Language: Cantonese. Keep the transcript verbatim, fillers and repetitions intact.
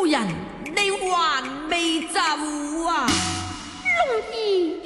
人，你還未走啊？ 龍兒。